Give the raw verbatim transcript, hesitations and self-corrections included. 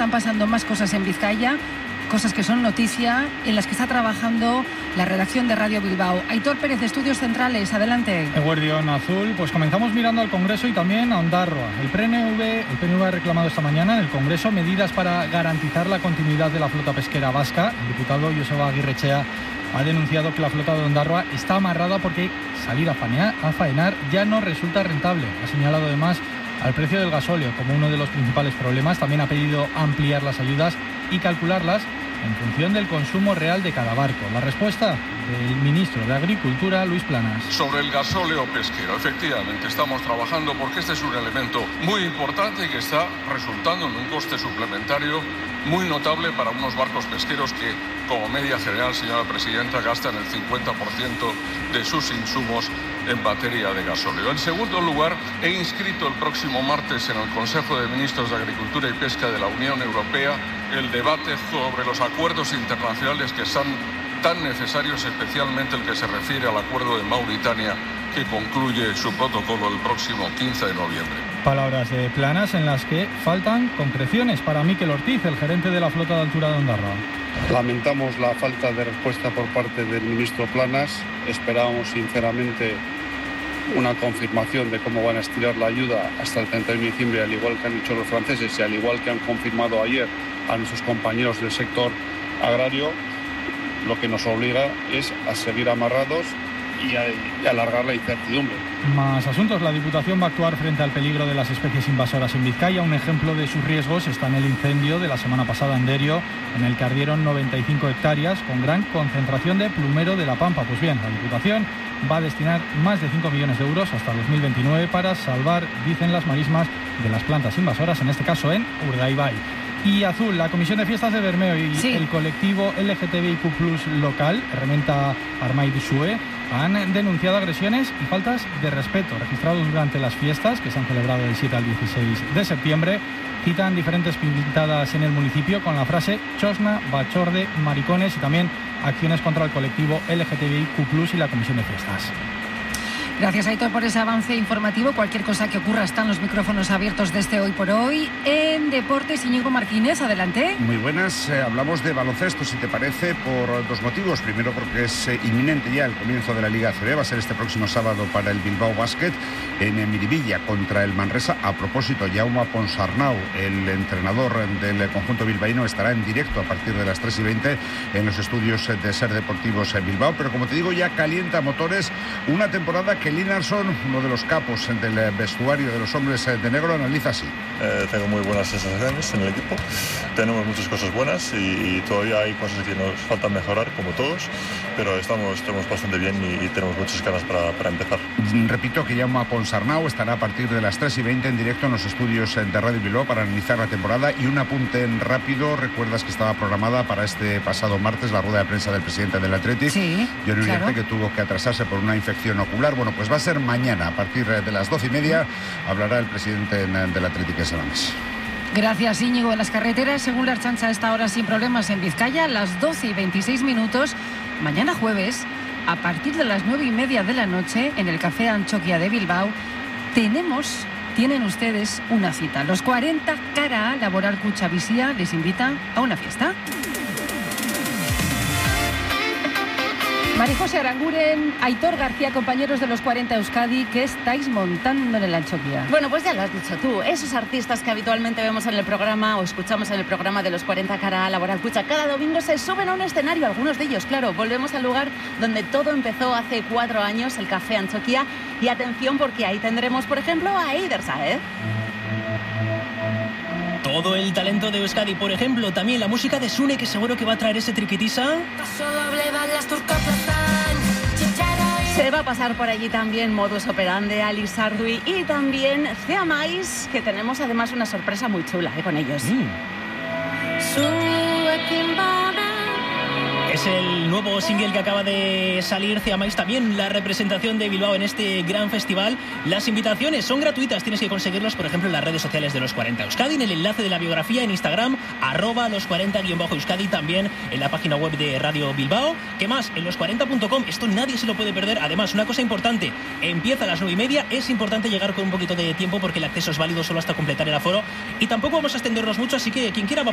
están pasando más cosas en Vizcaya, cosas que son noticia, en las que está trabajando la redacción de Radio Bilbao. Aitor Pérez, Estudios Centrales, adelante. Eguerdión Azul, pues comenzamos mirando al Congreso y también a Ondarroa. El P N V, el P N V ha reclamado esta mañana en el Congreso medidas para garantizar la continuidad de la flota pesquera vasca. El diputado Joseba Aguirrechea ha denunciado que la flota de Ondarroa está amarrada porque salir a faenar, a faenar ya no resulta rentable. Ha señalado además al precio del gasóleo como uno de los principales problemas. También ha pedido ampliar las ayudas y calcularlas en función del consumo real de cada barco. La respuesta del ministro de Agricultura, Luis Planas. Sobre el gasóleo pesquero, efectivamente estamos trabajando porque este es un elemento muy importante y que está resultando en un coste suplementario muy notable para unos barcos pesqueros que, como media general, señora presidenta, gastan el cincuenta por ciento de sus insumos en materia de gasóleo. En segundo lugar, he inscrito el próximo martes en el Consejo de Ministros de Agricultura y Pesca de la Unión Europea el debate sobre los acuerdos internacionales que son tan necesarios, especialmente el que se refiere al acuerdo de Mauritania, que concluye su protocolo el próximo quince de noviembre. Palabras de Planas en las que faltan concreciones para Miquel Ortiz, el gerente de la flota de altura de Ondarroa. Lamentamos la falta de respuesta por parte del ministro Planas. Esperábamos sinceramente una confirmación de cómo van a estirar la ayuda hasta el treinta de diciembre, al igual que han dicho los franceses y al igual que han confirmado ayer a nuestros compañeros del sector agrario. Lo que nos obliga es a seguir amarrados y a, y a alargar la incertidumbre. Más asuntos. La Diputación va a actuar frente al peligro de las especies invasoras en Vizcaya. Un ejemplo de sus riesgos está en el incendio de la semana pasada en Derio, en el que ardieron noventa y cinco hectáreas con gran concentración de plumero de la Pampa. Pues bien, la Diputación va a destinar más de cinco millones de euros hasta dos mil veintinueve para salvar, dicen las marismas, de las plantas invasoras, en este caso en Urdaibai. Y Azul, la Comisión de Fiestas de Bermeo y sí. el colectivo L G T B I Q plus local, Herramienta Armaid Sue, han denunciado agresiones y faltas de respeto registrados durante las fiestas que se han celebrado del siete al dieciséis de septiembre. Citan diferentes pintadas en el municipio con la frase chosna, bachorde, maricones y también acciones contra el colectivo L G T B I Q plus y la Comisión de Fiestas. Gracias, Aitor, por ese avance informativo. Cualquier cosa que ocurra están los micrófonos abiertos desde Hoy por Hoy. En Deportes, Íñigo Martínez, adelante. Muy buenas. Eh, hablamos de baloncesto, si te parece, por dos motivos. Primero, porque es eh, inminente ya el comienzo de la Liga A C B. Va a ser este próximo sábado para el Bilbao Basket en eh, Miribilla contra el Manresa. A propósito, Jaume Ponsarnau, el entrenador del conjunto bilbaíno, estará en directo a partir de las tres y veinte en los estudios de Ser Deportivos en Bilbao. Pero como te digo, ya calienta motores una temporada que Linarsson, uno de los capos del vestuario de los hombres de negro, analiza así. Eh, tengo muy buenas sensaciones en el equipo, tenemos muchas cosas buenas y, y todavía hay cosas que nos faltan mejorar, como todos, pero estamos, estamos bastante bien y, y tenemos muchas ganas para, para empezar. Repito que Jaume Ponsarnau estará a partir de las tres y veinte en directo en los estudios de Radio Bilbao para analizar la temporada. Y un apunte en rápido, recuerdas que estaba programada para este pasado martes la rueda de prensa del presidente del Athletic, sí, Jon Uriarte, claro. que tuvo que atrasarse por una infección ocular. Bueno, pues va a ser mañana a partir de las doce y media, hablará el presidente del Athletic en Salamanca. Gracias, Íñigo. En las carreteras, según la Ertzaintza, a esta hora sin problemas en Vizcaya, las doce y veintiséis minutos. Mañana jueves, a partir de las nueve y media de la noche, en el Café Antxokia de Bilbao, tenemos, tienen ustedes una cita. Los cuarenta Cara A Laboral Kutxa Bizia les invitan a una fiesta. María José Aranguren, Aitor García, compañeros de los cuarenta Euskadi, ¿qué estáis montando en el Antxokia? Bueno, pues ya lo has dicho tú, esos artistas que habitualmente vemos en el programa o escuchamos en el programa de los cuarenta Cara A Laboral Kutxa, cada domingo se suben a un escenario, algunos de ellos, claro. Volvemos al lugar donde todo empezó hace cuatro años, el Café Antxokia, y atención porque ahí tendremos, por ejemplo, a Eider Saez. Todo el talento de Euskadi, por ejemplo, también la música de Sune, que seguro que va a traer ese triquitisa. Se va a pasar por allí también Modus Operandi, Ali Sardui y también Ceamais, que tenemos además una sorpresa muy chula ¿eh? con ellos. Mm. Es el nuevo single que acaba de salir, Ceamais, también la representación de Bilbao en este gran festival. Las invitaciones son gratuitas, tienes que conseguirlos, por ejemplo, en las redes sociales de los cuarenta Euskadi, en el enlace de la biografía en Instagram, arroba los cuarenta guión bajo Euskadi, también en la página web de Radio Bilbao. ¿Qué más? En los cuarenta punto com, esto nadie se lo puede perder. Además, una cosa importante, empieza a las nueve y media, es importante llegar con un poquito de tiempo porque el acceso es válido solo hasta completar el aforo. Y tampoco vamos a extendernos mucho, así que quien quiera va